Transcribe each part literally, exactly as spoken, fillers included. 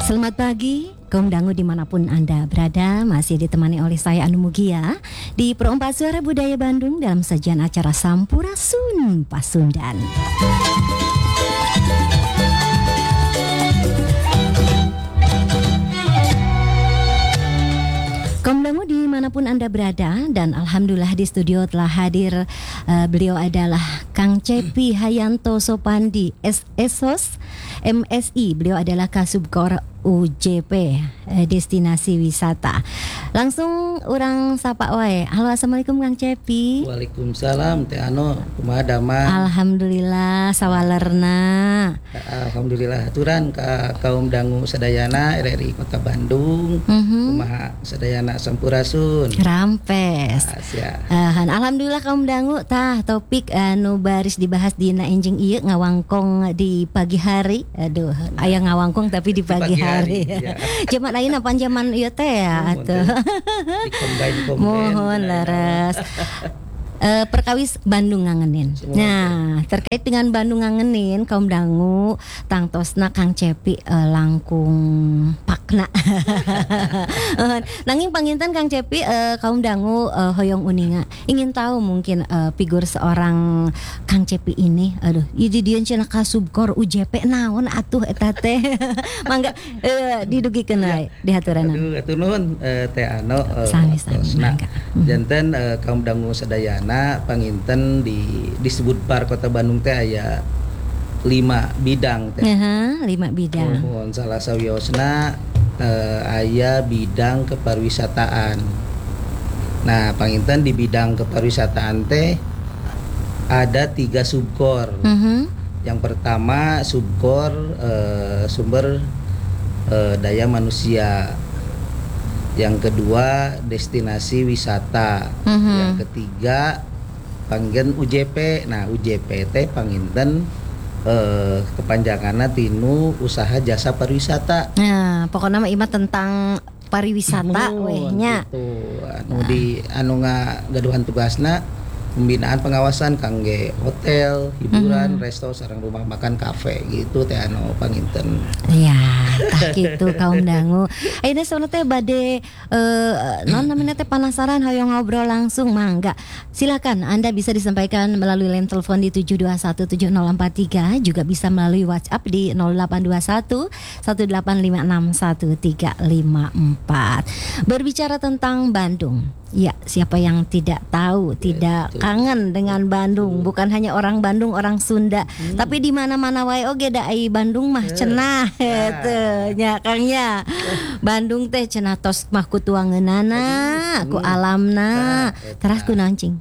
Selamat pagi, kaum dangu dimanapun Anda berada. Masih ditemani oleh saya Anu Mugia di Pro empat Suara Budaya Bandung dalam sajian acara Sampurasun Pasundan. Kaum dangu dimanapun Anda berada, dan alhamdulillah di studio telah hadir uh, beliau adalah Kang Cepi Hayanto Sopandi S S M S I. Beliau adalah Kasubkor U J P eh, Destinasi Wisata. Langsung orang sapa wae. Halo, assalamualaikum Kang Cepi. Waalaikumsalam Teh Ano, kumaha damang? Alhamdulillah sawalerna. Alhamdulillah aturan ka kaum dangu sadayana R R I Kota Bandung. Mm-hmm. Kumaha sadayana sampurasun. Rampes. Uh, Alhamdulillah kaum dangu tah topik anu baris dibahas dina enjing ieu ngawangkong di pagi hari. Aduh, aya ngawangkong tapi di pagi, pagi hari. Ya. Zaman ayeuna panjaman ieu teh ya atuh. Mohon laras. Uh, perkawis Bandung ngangenin. Semua nah, itu. Terkait dengan Bandung ngangenin, kaum dangu tangtosna Kang Cepi uh, langkung pakna. Nanging panginten Kang Cepi uh, kaum dangu uh, hoyong uninga ingin tahu mungkin uh, figur seorang Kang Cepi ini. Aduh, ieu dieun cenah Kasubkor U J P naon atuh eta teh. Mangga uh, didugikeun wae di haturanna. Aduh, atuh nuhun uh, Teh Ano. Uh, Sami-sami mangga. Janten uh, kaum dangu sadayana panginten di disebut Par Kota Bandung teh aya lima bidang teh. Uh-huh, lima bidang. Mohon salah sawiosna uh, aya bidang kepariwisataan. Nah, panginten di bidang kepariwisataan teh ada tiga subkor. Uh-huh. Yang pertama subkor uh, sumber uh, daya manusia. Yang kedua destinasi wisata. Mm-hmm. Yang ketiga panggen U J P. Nah, U J P teh panginten eh, kepanjanganna tinu usaha jasa pariwisata. Nah, pokoknya mah imah tentang pariwisata weh nya. Gitu. Anu nah. Di anu ngagaduhan tugasna pembinaan pengawasan kangge hotel, hiburan, mm-hmm. resto, sareng rumah makan, kafe gitu teh anu panginten. Iya, tah kitu kaum dangu. Ayeuna soalna teh bade uh, non namanya teh penasaran hoyong ngobrol langsung mangga. Silakan Anda bisa disampaikan melalui line telepon di tujuh dua satu tujuh nol empat tiga, juga bisa melalui WhatsApp di nol delapan dua satu satu delapan lima enam satu tiga lima empat. Berbicara tentang Bandung. Ya, siapa yang tidak tahu, tidak kangen dengan Bandung. Bukan hanya orang Bandung, orang Sunda, hmm. tapi di mana-mana wae oge da ai Bandung mah cenah teh nya Kangnya. Bandung teh cenah tos mah ku tuangeunana, ku alamna, teras ku nancing.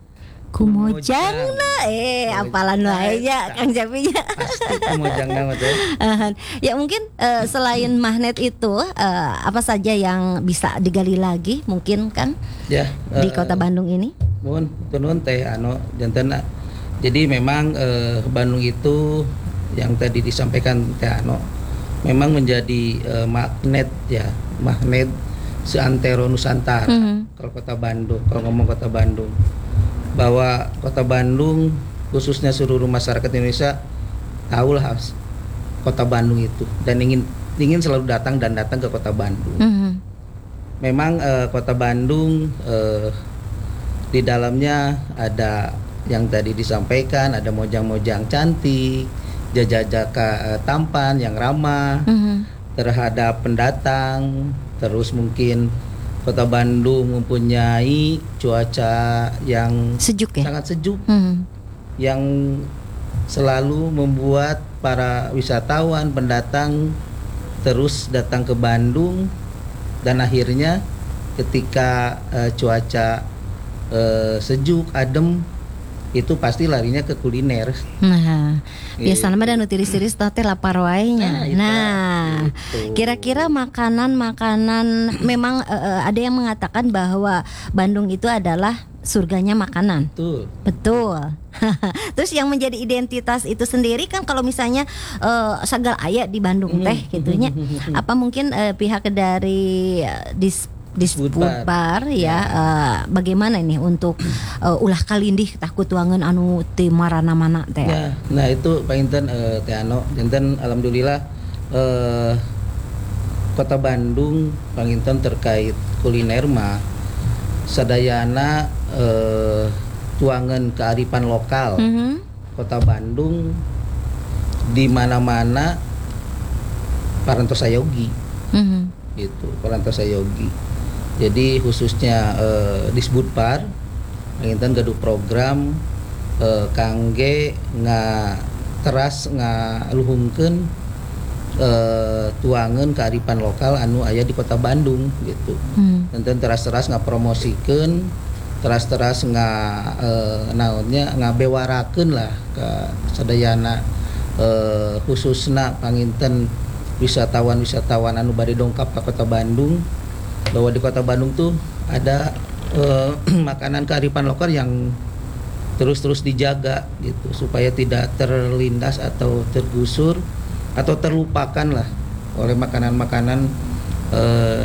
Kumojangna eh apalan wae nya Kang Cepi nya. Pasti kumojangna mah teh. Ya mungkin uh, selain magnet itu uh, apa saja yang bisa digali lagi mungkin kan ya, uh, di Kota Bandung ini? Mun tunun teh anu janten. Jadi memang uh, Bandung itu yang tadi disampaikan teh anu memang menjadi uh, magnet ya, magnet seantero Nusantara. Mm-hmm. Kalau Kota Bandung, kalau ngomong Kota Bandung, bahwa Kota Bandung khususnya seluruh masyarakat Indonesia tahulah Kota Bandung itu dan ingin ingin selalu datang dan datang ke Kota Bandung. Mm-hmm. Memang eh, Kota Bandung eh, di dalamnya ada yang tadi disampaikan, ada mojang-mojang cantik, jajaka eh, tampan yang ramah mm-hmm. terhadap pendatang, terus mungkin Kota Bandung mempunyai cuaca yang sejuk ya? Sangat sejuk, hmm. yang selalu membuat para wisatawan, pendatang terus datang ke Bandung, dan akhirnya ketika uh, cuaca uh, sejuk, adem, itu pasti larinya ke kuliner. Nah, biasanya mah dan tiris-tiris teh lapar wae nya. Nah, nah itu. Kira-kira makanan-makanan memang uh, ada yang mengatakan bahwa Bandung itu adalah surganya makanan. Betul. Betul. Terus yang menjadi identitas itu sendiri kan kalau misalnya uh, sagal aya di Bandung teh gitunya. Apa mungkin uh, pihak dari uh, dis Disbudpar ya, ya. Uh, bagaimana ini untuk uh, ulah kalindih tah kutuangan anu ti marana-mana teh. Ya, nah itu Pak Inten uh, teh anu, Inten alhamdulillah uh, Kota Bandung panginten terkait kuliner mah sadayana eh, tuangan kearifan lokal. Mhm. Kota Bandung di mana-mana parantosa yogi Mhm. gitu, parantosa yogi. Jadi khususnya eh, di Sbudpar panginten gaduh program eh, kangge nga teras ngaluhungkeun eh, tuangan kearifan lokal anu aya di Kota Bandung gitu. Hmm. Enten teras-teras ngapromosikeun, teras-teras nga eh, naonnya ngabewarakeun lah ke sadayana eh, khususna panginten wisatawan-wisatawan anu bade dongkap ke Kota Bandung, bahwa di Kota Bandung tuh ada eh, makanan kearifan lokal yang terus-terus dijaga gitu supaya tidak terlindas atau tergusur atau terlupakan lah oleh makanan-makanan eh,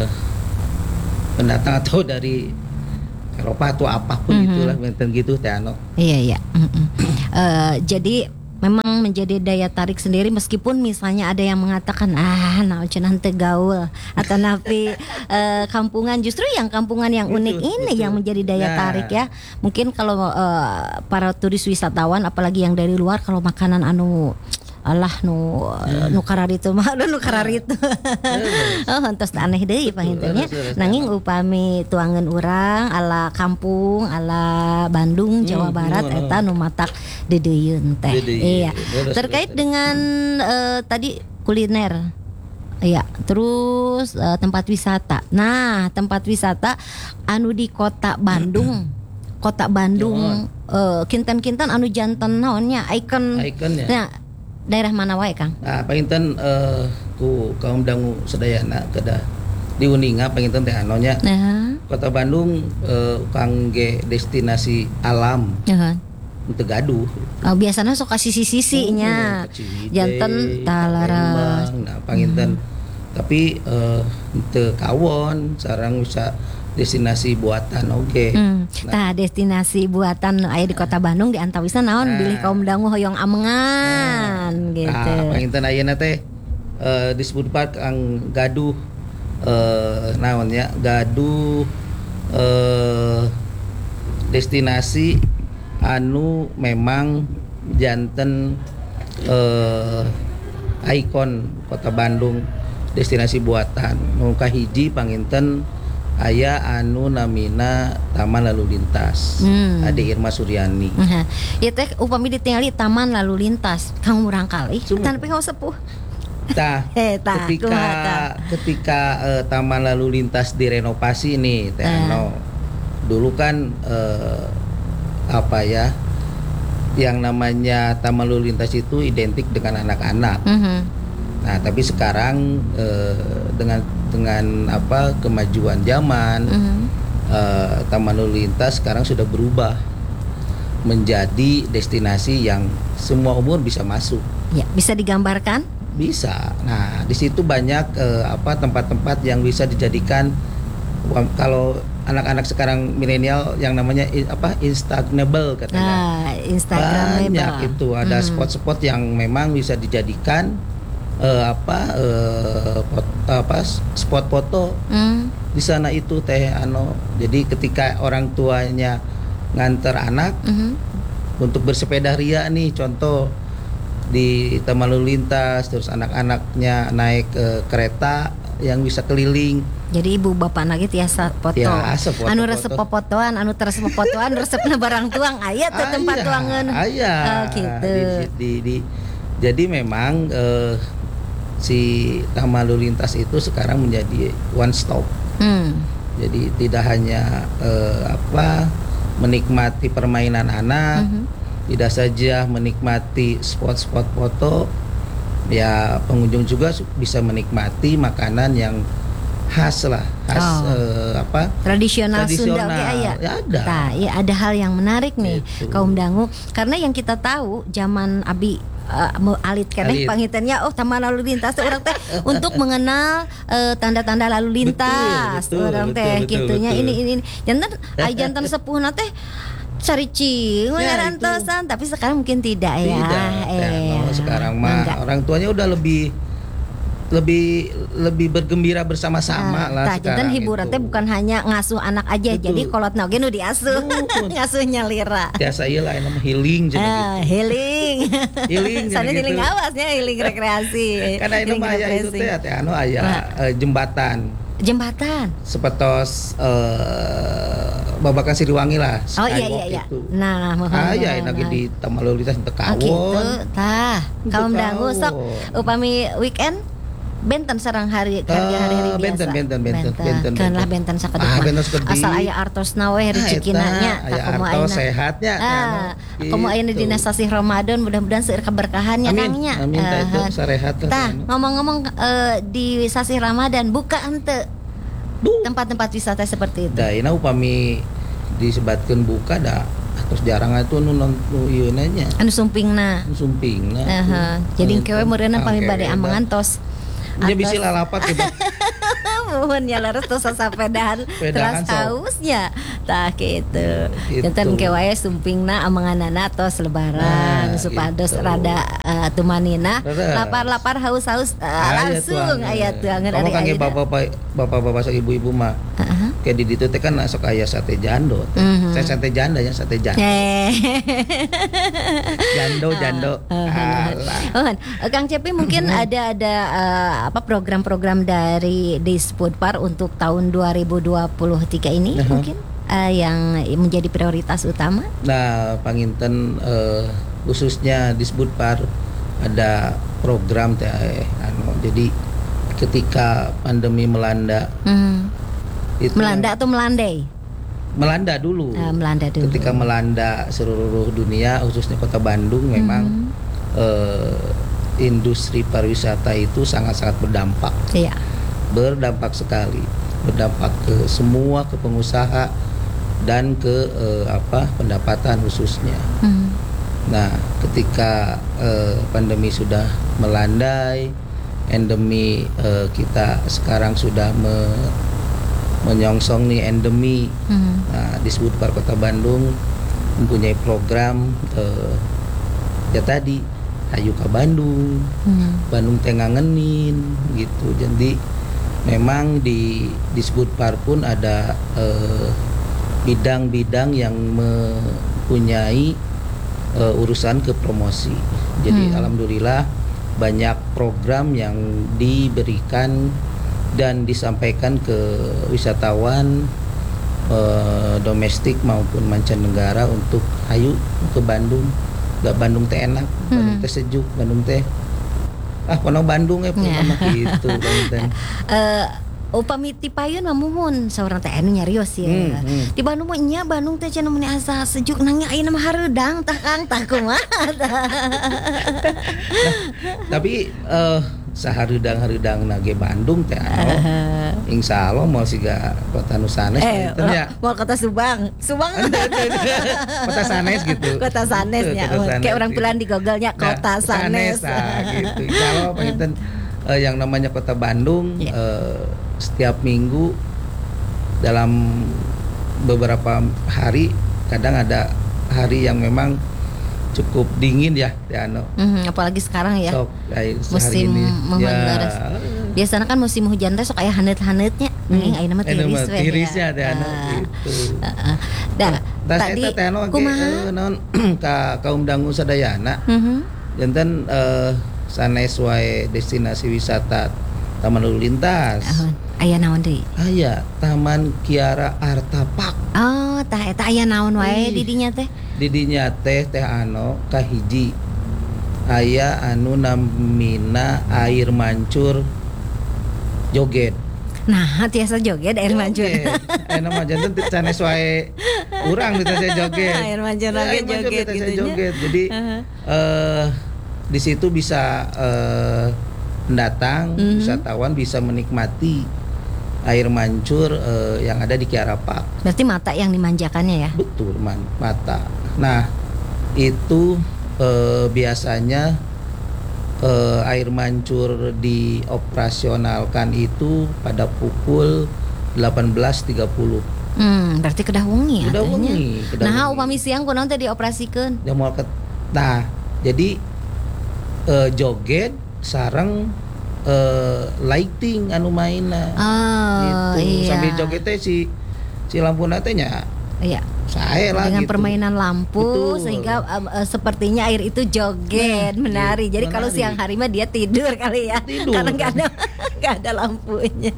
pendatang atau dari Eropa atau apapun Mhm. gitulah benten gitu Teh Ano. Iya iya. Mm-mm. Eh, jadi memang menjadi daya tarik sendiri meskipun misalnya ada yang mengatakan ah naon cenah teu gaul atau napi eh, kampungan, justru yang kampungan yang Betul, unik ini betul. yang menjadi daya Nah. tarik ya. Mungkin kalau eh, para turis wisatawan apalagi yang dari luar kalau makanan anu alah nu nu kararitu mah nu kararitu. Oh entos aneh deui pangintennya. Betul, betul, Nanging upami tuangan urang ala kampung ala Bandung Jawa Hmm, Barat hmm, eta nu matak dedeyeun teh. Dedeyeun. Iya. Beres, Terkait beres. dengan eh, tadi kuliner. Iya, terus eh, tempat wisata. Nah, tempat wisata anu di Kota Bandung. Kota Bandung eh, kinten-kinten anu janten naonnya ikon. Ikonnya. Nah, daerah mana wae Kang? Nah, panginten eh, ku kaum dangu sedayana kedah di Uninga panginten Teh Anonya. Nah, Kota Bandung eh, kangge destinasi alam heeh. teu gaduh. Oh, biasanya sok kasih sisi-sisinya. Oh, Ciwidey, Janten talaras. Palembang, nah panginten. Tapi eh, teu kawon sareng bisa destinasi buatan oge. Hmm. Nah, Tah destinasi buatan aya di Kota Bandung di antawisa naon Nah. bilih kaum dangu hoyong amengan gitu. Nah, panginten ayeuna teh eh, di Sbudpar kang gaduh eh naon ya, gaduh eh destinasi anu memang janten eh ikon Kota Bandung, destinasi buatan. Nu kahiji panginten aya anu namina Taman Lalu Lintas. Hmm. Ade Irma Suryani. Nah, ieu teh upami ditingali taman lalu lintas, Kang urang kali Sumur. tanpa kau sepuh. Tah, Eh, tah, ketika kumaha tah? ketika eh, Taman Lalu Lintas direnovasi nih, Teh Eh. Ano. Dulu kan eh, apa ya? Yang namanya Taman Lalu Lintas itu identik dengan anak-anak. Mhm. Nah, tapi sekarang eh, dengan dengan apa kemajuan zaman, Mhm. eh, Taman Lalu Lintas sekarang sudah berubah menjadi destinasi yang semua umur bisa masuk. Ya, bisa digambarkan? Bisa. Nah, di situ banyak eh, apa tempat-tempat yang bisa dijadikan wah, kalau anak-anak sekarang milenial yang namanya i- apa Instagramable katanya. Nah, Instagramable. Banyak itu ada Hmm. spot-spot yang memang bisa dijadikan eh, apa eh, pot- apa spot foto Hmm. di sana itu Teh Ano. Jadi ketika orang tuanya nganter anak Mhm. untuk bersepeda ria nih, contoh di Taman Lalu Lintas, terus anak-anaknya naik eh, kereta yang bisa keliling. Jadi ibu bapak lagi tiasa foto. Tiasa foto-foto. Anu resep popotoan, anu teres popotoan, resepna barang tuang aya teh tempat Aya, tuangan. aya. Oh, gitu. Di- di- di- jadi memang eh, si Taman Lalu Lintas itu sekarang menjadi one stop. Hmm. Jadi tidak hanya eh, apa menikmati permainan anak, Mhm. tidak saja menikmati spot-spot foto, ya pengunjung juga su- bisa menikmati makanan yang khas lah, khas Oh. eh, apa? Tradisional, Sunda Tradisional. oke aya. Ya, ada. Tah, ya ada hal yang menarik nih Gitu. kaum dangu karena yang kita tahu zaman abi uh, mau alit keneh Alit. pangintennya oh taman lalu lintas teh orang teh untuk mengenal eh, tanda-tanda lalu lintas Betul, betul, orang teh betul, betul, gitunya betul. ini ini ini. jantan ai jantan sepuhna teh caricing Ya, ngarantosan tapi sekarang mungkin tidak ya. Tidak, Eh, Teh Ano. Sekarang mah mangga. orang tuanya udah lebih lebih lebih bergembira bersama-sama lah tah janten sekarang hiburan itu. teh bukan hanya ngasuh anak aja. Betul. Jadi kolot na oge nu diasuh. Betul. Ngasuhnya lira. Biasa ieu lah nama healing cenah Ah, gitu. healing. Healing Sana gitu. healing awasnya, healing rekreasi. Karena ini healing mah aya itu refreshing. teh teh anu aya Nah. eh, jembatan Jembatan. sepetos eh Babakan Siliwangi lah. Oh iya skywalk iya iya. itu. Nah, mohon. Ah iya mohon, lagi mohon. di Taman Lalu Lintas teu Oh gitu, kawon. tah. Kaum Teu dangu sok kawon. upami weekend benten sareng hari hari hari, hari Eh, biasa. benten, benten, benten, benten, Keun lah benten. benten sakedek Ah, mah. benten sakedek. Asal aya artosna we Ah, rezekina eta, nya. aya artos sehatnya Ah, kan. komo aya Gitu. dina sasi Ramadan mudah-mudahan seueur keberkahannya Amin, Kang nya. amin, tah itu Eh, sarehat lah, Tah, anu. ngomong-ngomong eh, di sasi Ramadan buka henteu Duh. tempat-tempat wisata seperti itu. Da ina upami disebatkeun buka da terus jarang atuh nu nu ieu nya Anu sumpingna. nu sumpingna. Heeh. Jadi kewe meureunna pami bade amangan tos. Dia bisi lalapat gitu. Mohon ya laras tos sasapedahan Pedahan teras sok. hausnya. Tah kitu. Gitu. Janten kewae sumpingna amanganana tos lebaran Nah, supados gitu. rada uh, tumanina Leres. lapar-lapar haus-haus uh, Aya langsung tuh, aya teu angeun kamu ari kangge ayeuna. bapak bapak-bapak sok ibu-ibu mah Heeh. kayak di ditu teh kan sok aya sate jando. Mhm. Saya sate janda ya sate jando. Eh. Jando jando. Alah. Oh, Kang Cepi mungkin ada ada eh, apa program-program dari Dispudpar untuk tahun dua ribu dua puluh tiga ini Aha. mungkin eh, yang menjadi prioritas utama. Nah, panginten eh, khususnya di Sbudpar ada program teh eh, anu jadi ketika pandemi melanda Hmm. itu Melanda atau melandai? melanda dulu. Eh, melanda dulu. Ketika melanda seluruh dunia khususnya Kota Bandung memang Mhm. eh, industri pariwisata itu sangat-sangat berdampak. Iya. Berdampak sekali. Berdampak ke semua ke pengusaha dan ke eh, apa pendapatan khususnya. Hmm. Nah, ketika eh, pandemi sudah melandai, endemi eh, kita sekarang sudah me- menyongsong nih endemi. Hmm. Nah, di Sbudpar Kota Bandung mempunyai program eh, ya tadi Ayu ke Bandung, Hmm. Bandung teh ngangenin gitu. Jadi memang di di Sbudpar pun ada eh, bidang-bidang yang mempunyai eh, urusan ke promosi. Jadi Hmm. alhamdulillah banyak program yang diberikan dan disampaikan ke wisatawan eh, domestik maupun mancanegara untuk ayo ke Bandung. Gak Bandung teh enak, Bandung Hmm. teh sejuk, Bandung teh ah kono Bandung ya Ya. pokoknya gitu Bandung. Eh, upami ti payun mah muhun saurang teh anu nyarios ya. Hmm, hmm. Di Bandung mah nya Bandung teh cenah meni asa sejuk nangnya ayeuna mah hareudang tah Kang tah kumaha tah. Tapi eh saharudang-harudang nage Bandung teh anu insya Allah mau siga kota nu sanes Eh, gitu nya. mau kota Subang. Subang Kota sanes gitu. Kota sanesnya. Kota sanes Kayak orang gitu. tulan di Google-nya Nah, kota sanes. nah, gitu. Insya Allah panginten eh, yang namanya kota Bandung Iya. eh, setiap minggu dalam beberapa hari kadang ada hari yang memang cukup dingin ya ya anu. Mhm, apalagi sekarang ya. Sok kayak sehari Musim ini. mohon Ya. leres. Biasanya kan musim hujan teh sok aya haneut-haneutnya. Nanging ayeuna mah Anu tiris mah we. tirisnya teh anu Ah. gitu. Heeh. Dah, Tas tadi eta teh anu ge kumaha? eh, naon ka kaum dangu sadayana Mhm. janten eh, sanes wae destinasi wisata Taman Lalu Lintas. Ahon. Aya naon deui? Aya Taman Kiara Arta Park. Oh, tah eta aya naon wae Ih. di dinya teh? Di dinya teh teh anu kahiji aya anu namina air mancur joget. Nah, tiasa joget air mancur. Air mah janten teu sanes wae urang bisa saya joget. Air mancur Ya, lagi air mancur joget bisa saya gitunya. joget. Jadi Aha. eh di situ bisa eh pendatang Mhm. wisatawan bisa menikmati air mancur eh, yang ada di Kiara Park. Berarti mata yang dimanjakannya ya? Betul, man, mata. Nah, itu eh, biasanya eh, air mancur dioperasionalkan itu pada pukul delapan belas tiga puluh. Hmm, berarti kedah wengi Udah atuhnya. wengi, kedah Nah, wengi. upami siang kunaon teh dioperasikeun? Yang mau ke, nah, jadi eh, joget sareng eh, lighting anu mainna. Oh, Gitu. iya. Sambil joget teh si si lampu teh Iya. sae lah Dengan gitu. permainan lampu Betul. sehingga um, uh, sepertinya air itu joget, Nah, menari. gitu, Jadi kalau menari. siang hari mah dia tidur kali ya, Tidur. karena nggak ada nggak ada lampunya.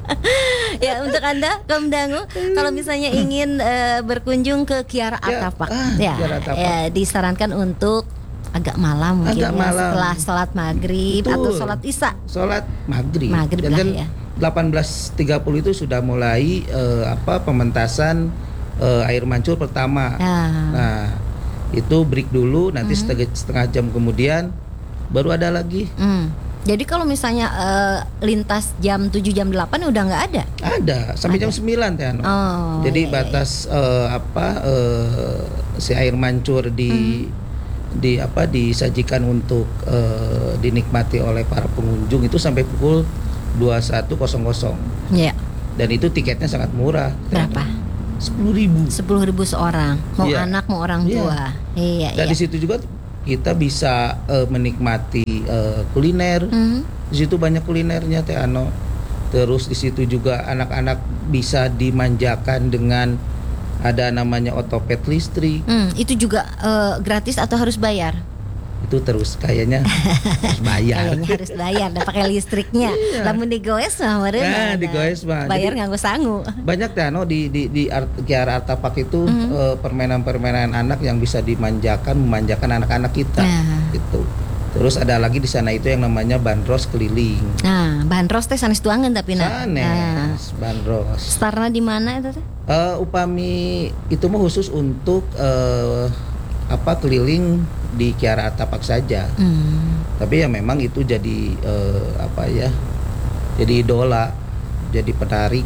Ya untuk Anda kaum dangu, kalau misalnya ingin uh, berkunjung ke Kiara Ya, Artapak, ah, ya, Kiara Artapak. ya disarankan untuk agak malam mungkin Agak ya, malam. setelah sholat maghrib Betul. atau sholat isya. Sholat maghrib. Maghrib Dan lah kan ya. delapan belas tiga puluh itu sudah mulai eh, apa pementasan eh, air mancur pertama. Ah. Nah, itu break dulu, nanti Mhm. setengah, setengah jam kemudian baru ada lagi. Hmm. Jadi kalau misalnya uh, lintas jam tujuh jam delapan udah nggak ada. Ada sampai Ada. jam sembilan teh anu. Oh, Jadi iya, iya. batas eh, apa eh, si air mancur di di apa disajikan untuk eh, dinikmati oleh para pengunjung itu sampai pukul dua puluh satu nol nol. Ya. Dan itu tiketnya sangat murah. Berapa? sepuluh ribu. Sepuluh ribu seorang, mau Iya. anak mau orang Iya. tua. Iya, Dan iya. di situ juga kita bisa eh, menikmati eh, kuliner. Mhm. Di situ banyak kulinernya Teh Ano. Terus di situ juga anak-anak bisa dimanjakan dengan ada namanya otopet listrik. Hmm, itu juga eh, gratis atau harus bayar? Itu terus kayaknya harus bayar. Kayaknya harus bayar, dan pakai listriknya. Iya. Lamun digoes mah meureun. Nah, ada. digoes mah. Bayar Jadi- nganggo sangu. Banyak Teh Ano di di di Art, Kiara Artapak itu Mhm. eh, permainan-permainan anak yang bisa dimanjakan, memanjakan anak-anak kita. Nah. Gitu. Terus ada lagi di sana itu yang namanya bandros keliling. Nah, bandros teh sanes tuangan tapi nah. Nah, Sanes, bandros. startnya di mana itu teh? Eh, upami itu mah khusus untuk eh, apa keliling di Kiara Artapak saja. Hmm. Tapi ya memang itu jadi eh, apa ya? Jadi idola, jadi penarik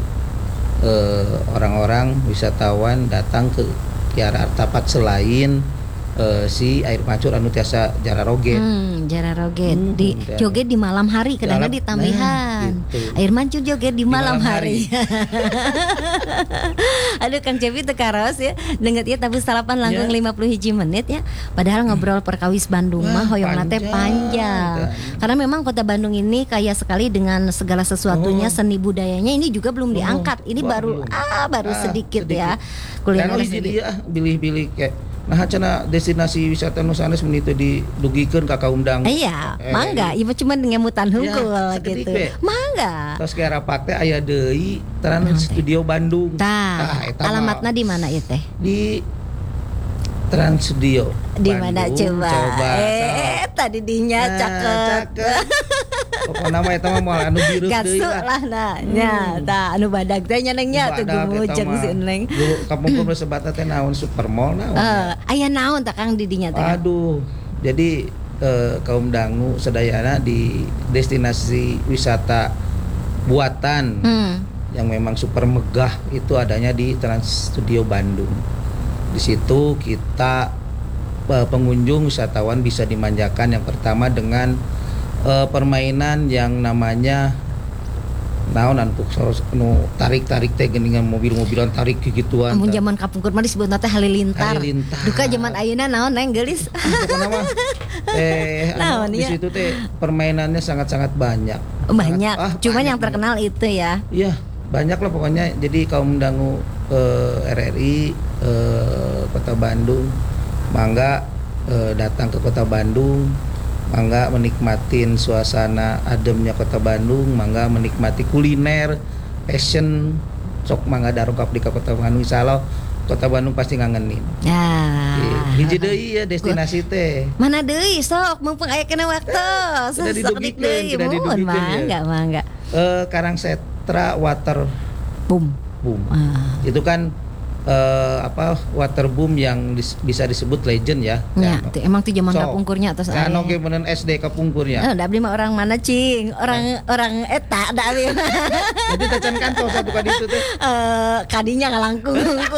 eh, orang-orang wisatawan datang ke Kiara Artapak selain eh, si air mancur anu tiasa jararoget. Hmm, jara roget Hmm, di dan- joget di malam hari kadang Dalam- ditambihan. nah, gitu. Air mancur joget di, Di malam, malam hari. Aduh Kang Cepi teu karos ya. Denget ya tabu salapan langkung Ya. lima puluh hiji menit ya. Padahal ngobrol perkawis Bandung Wah, mah hoyongna teh panjang. panjang. Karena memang kota Bandung ini kaya sekali dengan segala sesuatunya, Oh. seni budayanya ini juga belum Oh, diangkat. Ini wah, baru belum. ah baru Ah, sedikit, sedikit. ya. Kan Kuliner hiji sedikit. dia bilih-bilih kayak nah cenah destinasi wisata nu sanes mun itu didugikeun ka kaum dangu. Iya, Eh, mangga, ieu mah cuman ngemutan hungkul Ya, saeutik gitu. we. Mangga. Terus Kiara Artapak teh aya deui Trans Naon teh? Studio Bandung. Tah, eta mah alamatna di mana ieu teh? di Trans Studio. Di mana Bandung, coba? Coba. Eh, tadi dinya Nah, cakep. cakep. Pokokna mah eta mah moal anu biru deui Gasu lah. lah nah, nya, tah anu badag teh nya Neng nya tuh Badak eta gumujeng mah. si Neng. Dulu kampung teh sebatna teh naon Supermall naon. Eh, aya naon tah Kang di dinya teh? Aduh, jadi eh, kaum dangu sedayana di destinasi wisata buatan Hmm. yang memang super megah itu adanya di Trans Studio Bandung. Di situ kita eh, pengunjung wisatawan bisa dimanjakan yang pertama dengan eh, permainan yang namanya naon anu nu tarik-tarik teh geuningan mobil-mobilan tarik gituan. Amun zaman kapungkur mah disebutna teh halilintar. Halilintar. Duka zaman ayeuna naon Neng geulis. Pokoknya mah eh Naon anu, di ya? situ teh permainannya sangat-sangat banyak. Banyak, Sangat- ah, cuman banyak yang terkenal itu ya. Iya, banyak lah pokoknya. Jadi kaum dangu eh, R R I eh, Kota Bandung, mangga eh, datang ke Kota Bandung, mangga menikmatin suasana ademnya Kota Bandung, mangga menikmati kuliner, fashion, sok mangga darokap di Kota Bandung. Insyaallah Kota Bandung pasti ngangenin. Nah. Hiji deui ya destinasi teh. Mana deui sok mumpung aya kena waktu. Sudah Sok dik didugikeun, deui sudah mun didugikeun, ya. mangga mangga. Eh, Karangsetra Water Boom. Boom. Ah. Itu kan eh, apa water boom yang dis- bisa disebut legend ya. Nya, Kan? teu emang teh zaman Sok. kapungkurnya atas Kan aya. oke bener S D kapungkurnya. Eh, da abdi mah orang mana cing? Orang orang eta da abdi mah. Jadi tacan kantor satu kali itu teh. Eh, kadinya ngalangkung.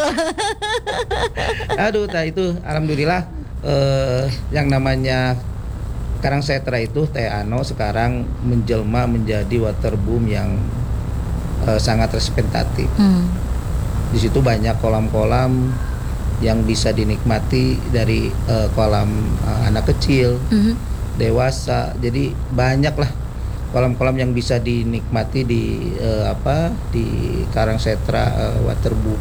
Aduh, tah itu alhamdulillah eh, yang namanya Karangsetra itu Teh Ano sekarang menjelma menjadi water boom yang eh, sangat representatif. Hmm. Di situ banyak kolam-kolam yang bisa dinikmati dari eh, kolam eh, anak kecil, Mhm. dewasa. Jadi banyak lah kolam-kolam yang bisa dinikmati di uh, apa di Karangsetra uh, Waterboom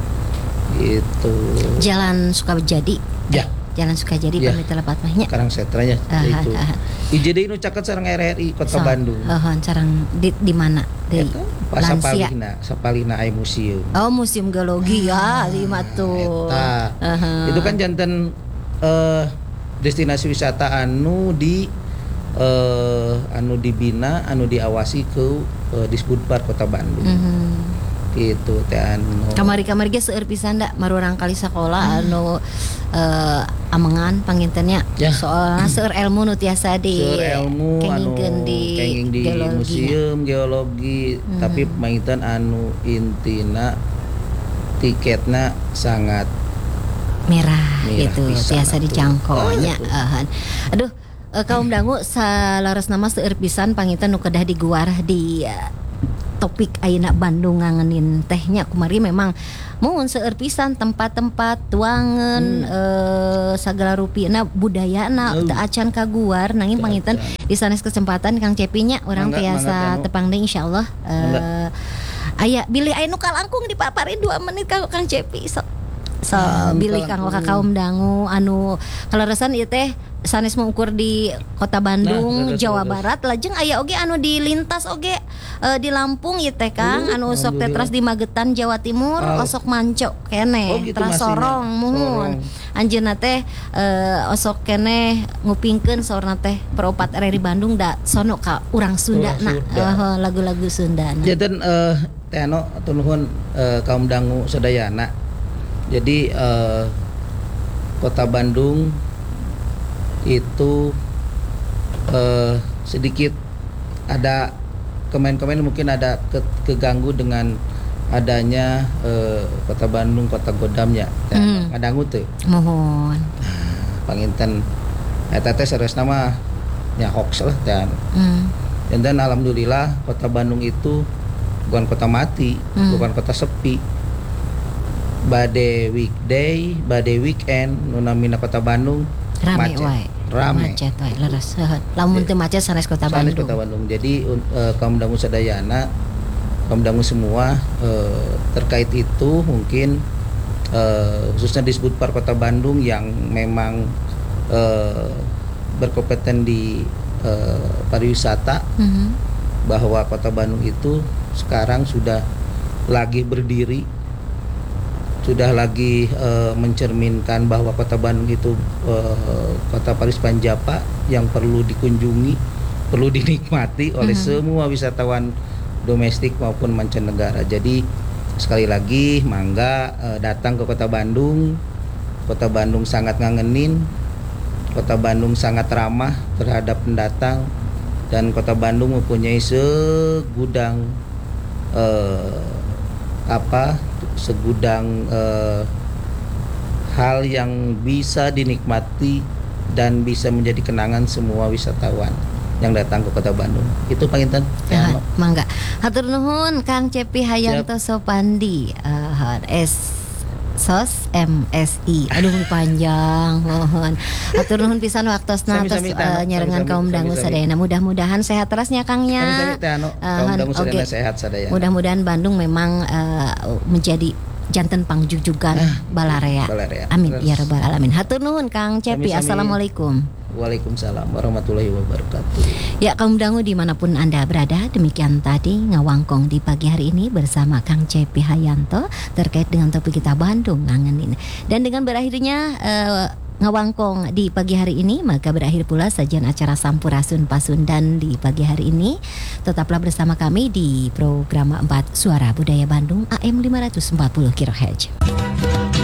itu. Jalan Sukajadi. Ya. Jalan Sukajadi Ya. pamit lepat mahnya. Karangsetranya Aha, itu. aha. I J D nu caket sareng R R I Kota So, Bandung. Heeh, sareng di di mana? Di Eta pas Lansia. Sapalina, Sapalina aya museum. Oh, Museum Geologi ya, di Matu. Eta. Itu kan janten eh, destinasi wisata anu di eh, anu dibina, anu diawasi ke eh, Disbudpar Kota Bandung. Mhm. Gitu teh anu. Kamari-kamari ge seueur pisan da marurang kali sakola anu eh, amengan pangintennya. Ya. Soalna seueur ilmu nu tiasa di Seur ilmu anu kengingkeun di kenging di geologinya. museum geologi, Hmm. tapi panginten anu intina tiketna sangat merah Merah gitu pisan tiasa atuh. dijangkaunya. Oh, atuh. Ahan. Aduh, eh, kaum dangu salaras nama seueur pisan panginten nu kedah diguar di eh, topik ayeuna Bandung ngangenin tehnya kumari memang mun seueur pisan tempat-tempat tuangan eh, sagala rupina budayana Oh. teu acan kaguar nanging Teu panginten acan. di sanes kesempatan Kang Cepinya orang Mangga, tiasa mangga, Tanu. tepang deui insyaallah Mangga. eh aya bilih aya nu kalangkung dipaparin dua menit ka Kang Cepi so so Ah, bilih kanggo ka kaum dangu anu kaleresan ieu teh sanes mengukur di Kota Bandung, Nah, leres, Jawa leres. Barat lajeng aya oge anu di lintas oge eh, di Lampung ieu teh Kang Uh, anu sok teh alhamdulillah. teras di Magetan Jawa Timur Oh. osok manco kene Oh, gitu teras masihnya. sorong muhun anjeunna teh eh, osok kene ngupingkeun saurna teh peropat R R I Bandung da sono ka urang Sunda Urang na Sunda. eh, lagu-lagu Sunda na. Janten eh teh anu atuh nuhun eh, kaum dangu sadayana. Jadi eh, Kota Bandung itu eh, sedikit ada komen-komen mungkin ada ke, keganggu dengan adanya eh, Kota Bandung Kota Godamnya. Hmm. Ngadangu teh Mohon. panginten eta teh saresna mah nya hoax lah teh. Hmm. Dan dan alhamdulillah Kota Bandung itu bukan kota mati, Hmm. bukan kota sepi. Bade weekday, bade weekend, nu namina Kota Bandung Rame macet. wae. Rame. Macet wae leres. Heuh. Lamun teu macet sanes Kota Sanes Bandung. Kota Bandung. Jadi un- eh, kaum dangu sadayana, kaum dangu semua eh, terkait itu mungkin eh, khususnya di Disbudpar Kota Bandung yang memang eh, berkompeten di eh, pariwisata, Mhm. bahwa Kota Bandung itu sekarang sudah lagi berdiri, sudah lagi eh, mencerminkan bahwa Kota Bandung itu eh, kota Paris Panjapa yang perlu dikunjungi, perlu dinikmati oleh Mhm. semua wisatawan domestik maupun mancanegara. Jadi sekali lagi mangga eh, datang ke Kota Bandung. Kota Bandung sangat ngangenin, Kota Bandung sangat ramah terhadap pendatang, dan Kota Bandung mempunyai segudang eh, apa segudang eh, hal yang bisa dinikmati dan bisa menjadi kenangan semua wisatawan yang datang ke Kota Bandung. Itu panginten. Ya, mangga. Hatur nuhun Kang Cepi Hayanto Sopandi. Uh, S Sos M S I. Aduh panjang mohon. Hatur nuhun pisan waktosna atas Sami-sami, Tano. uh, nyarengan Sami-sami, kaum dangu sami-sami. sadayana. Mudah-mudahan sehat terasnya Kangnya. Sami-sami teh anu, kaum Ahan, dangu sadayana oge. sehat sadayana. Mudah-mudahan Bandung memang uh, menjadi janten pangjujugan Ah, balarea. balarea. Amin Terus. ya rabbal alamin. Hatur nuhun Kang Cepi. Sami-sami. Assalamualaikum. Waalaikumsalam warahmatullahi wabarakatuh. Ya kaum dangu dimanapun Anda berada, demikian tadi ngawangkong di pagi hari ini bersama Kang Cepi Hayanto terkait dengan topik kita Bandung ngangenin. Dan dengan berakhirnya eh, ngawangkong di pagi hari ini, maka berakhir pula sajian acara Sampurasun Pasundan di pagi hari ini. Tetaplah bersama kami di program empat Suara Budaya Bandung A M lima ratus empat puluh kilohertz.